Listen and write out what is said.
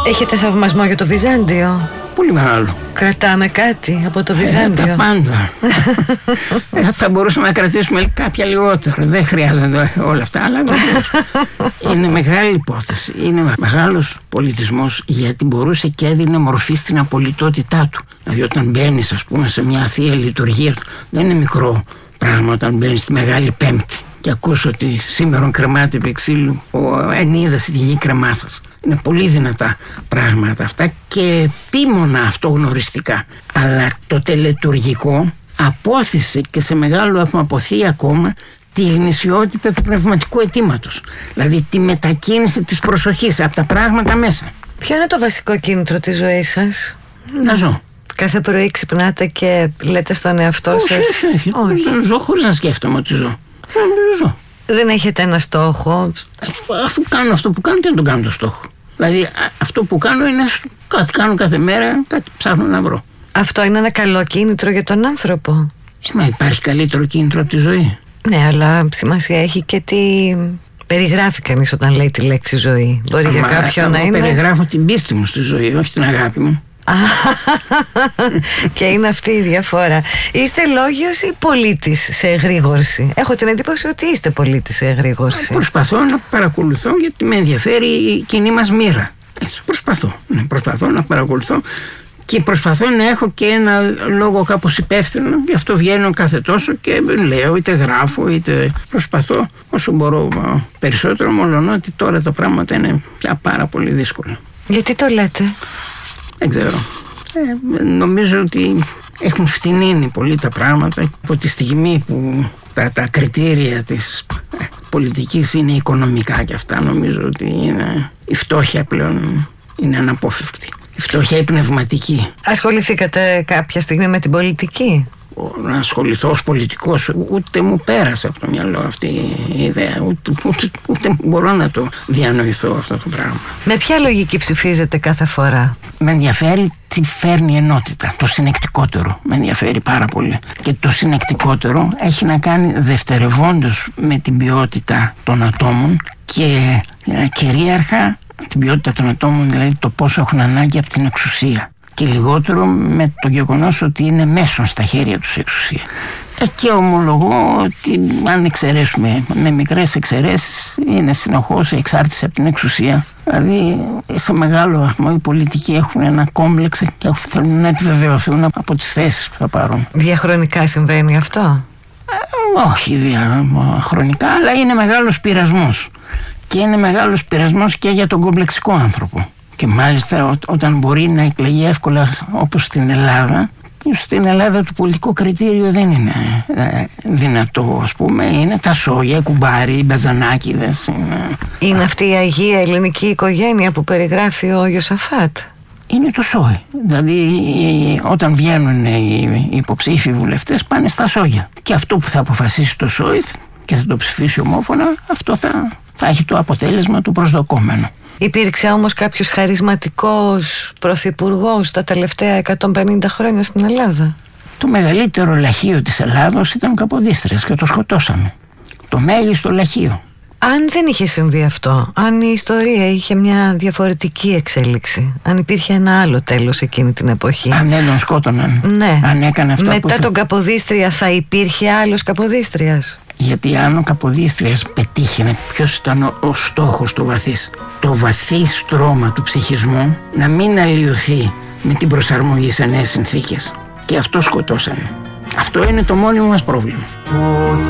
Έχετε θαυμασμό για το Βυζάντιο? Πολύ μεγάλο. Κρατάμε κάτι από το Βυζάντιο? Τα πάντα. Θα μπορούσαμε να κρατήσουμε κάποια λιγότερο. Δεν χρειάζονται όλα αυτά, αλλά είναι μεγάλη υπόθεση. Είναι μεγάλος πολιτισμός, γιατί μπορούσε και έδινε μορφή στην απολυτότητά του. Δηλαδή όταν μπαίνεις, ας πούμε, σε μια θεία λειτουργία, δεν είναι μικρό πράγμα όταν μπαίνεις στη Μεγάλη Πέμπτη και ακούς ότι σήμερον κρεμάται επί ξύλου ο Ενίδας τη γη κρεμάσας. Είναι πολύ δυνατά πράγματα αυτά και επίμονα αυτογνωριστικά. Αλλά το τελετουργικό απόθυσε και σε μεγάλο βαθμό αποθεί ακόμα τη γνησιότητα του πνευματικού αιτήματος. Δηλαδή τη μετακίνηση της προσοχής από τα πράγματα μέσα. Ποιο είναι το βασικό κίνητρο της ζωής σας? Να ζω. Κάθε πρωί ξυπνάτε και λέτε στον εαυτό σας? Όχι. Ζω χωρίς να σκέφτομαι ότι ζω. Ζω. Δεν έχετε ένα στόχο? Αφού κάνω αυτό που κάνω, τι να τον κάνω το στόχο? Δηλαδή αυτό που κάνω είναι κάτι κάνω κάθε μέρα, κάτι ψάχνω να βρω. Αυτό είναι ένα καλό κίνητρο για τον άνθρωπο? Μα υπάρχει καλύτερο κίνητρο από τη ζωή? Ναι, αλλά σημασία έχει και τι περιγράφει κανείς όταν λέει τη λέξη ζωή. Μπορεί για κάποιον να είναι... περιγράφω την πίστη μου στη ζωή, όχι την αγάπη μου. Και είναι αυτή η διαφορά. Είστε λόγιος ή πολίτης σε εγρήγορση? Έχω την εντύπωση ότι είστε πολίτης σε εγρήγορση. Προσπαθώ να παρακολουθώ, γιατί με ενδιαφέρει η κοινή μας μοίρα. Προσπαθώ να παρακολουθώ και προσπαθώ να έχω και ένα λόγο κάπως υπεύθυνο. Γι' αυτό βγαίνω κάθε τόσο και λέω, είτε γράφω, είτε προσπαθώ όσο μπορώ περισσότερο, μόνο ότι τώρα τα πράγματα είναι πια πάρα πολύ δύσκολα. Γιατί το λέτε? Δεν ξέρω. Νομίζω ότι έχουν φτηνίνει πολύ τα πράγματα από τη στιγμή που τα κριτήρια της πολιτικής είναι οικονομικά και αυτά. Νομίζω ότι η φτώχεια πλέον είναι αναπόφευκτη. Η φτώχεια η πνευματική. Ασχοληθήκατε κάποια στιγμή με την πολιτική? Να ασχοληθώ ως πολιτικός, ούτε μου πέρασε από το μυαλό αυτή η ιδέα, ούτε μπορώ να το διανοηθώ αυτό το πράγμα. Με ποια λογική ψηφίζετε κάθε φορά? Με ενδιαφέρει τι φέρνει η ενότητα, το συνεκτικότερο. Με ενδιαφέρει πάρα πολύ. Και το συνεκτικότερο έχει να κάνει δευτερευόντως με την ποιότητα των ατόμων και κυρίαρχα την ποιότητα των ατόμων, δηλαδή το πόσο έχουν ανάγκη από την εξουσία. Και λιγότερο με το γεγονός ότι είναι μέσον στα χέρια τους εξουσία. Και ομολογώ ότι αν εξαιρέσουμε με μικρές εξαιρέσεις, είναι συνεχώς η εξάρτηση από την εξουσία. Δηλαδή σε μεγάλο βαθμό οι πολιτικοί έχουν ένα κόμπλεξ και θέλουν να επιβεβαιωθούν από τις θέσεις που θα πάρουν. Διαχρονικά συμβαίνει αυτό? Όχι διαχρονικά, αλλά είναι μεγάλος πειρασμός. Και είναι μεγάλος πειρασμός και για τον κομπλεξικό άνθρωπο. Και μάλιστα όταν μπορεί να εκλεγεί εύκολα όπως στην Ελλάδα, στην Ελλάδα το πολιτικό κριτήριο δεν είναι δυνατό, ας πούμε. Είναι τα σόγια, κουμπάρι, οι μπαζανάκηδες. Είναι αυτή η Αγία Ελληνική οικογένεια που περιγράφει ο Ιωσαφάτ? Είναι το σόι. Δηλαδή όταν βγαίνουν οι υποψήφοι βουλευτές πάνε στα σόγια. Και αυτό που θα αποφασίσει το σόι και θα το ψηφίσει ομόφωνα, αυτό θα έχει το αποτέλεσμα του προσδοκόμενο. Υπήρξε όμως κάποιος χαρισματικός πρωθυπουργός τα τελευταία 150 χρόνια στην Ελλάδα? Το μεγαλύτερο λαχείο της Ελλάδος ήταν ο Καποδίστριας και το σκοτώσαμε. Το μέγιστο λαχείο. Αν δεν είχε συμβεί αυτό, αν η ιστορία είχε μια διαφορετική εξέλιξη, αν υπήρχε ένα άλλο τέλος εκείνη την εποχή, αν δεν τον σκότωναν, ναι, αν έκανε αυτά μετά τον Καποδίστρια θα υπήρχε άλλος Καποδίστριας? Γιατί αν ο Καποδίστριας πετύχαινε, ποιος ήταν ο στόχος του βαθύς? Το βαθύ στρώμα του ψυχισμού να μην αλλοιωθεί με την προσαρμογή σε νέες συνθήκες. Και αυτό σκοτώσανε. Αυτό είναι το μόνιμο μας πρόβλημα.